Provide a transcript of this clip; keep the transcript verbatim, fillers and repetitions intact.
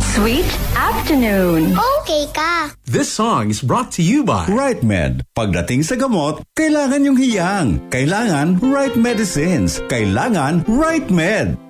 Sweet afternoon. Okay ka. This song is brought to you by Right Med. Pagdating sa gamot, kailangan yung hiyang. Kailangan Right Medicines. Kailangan Right Med.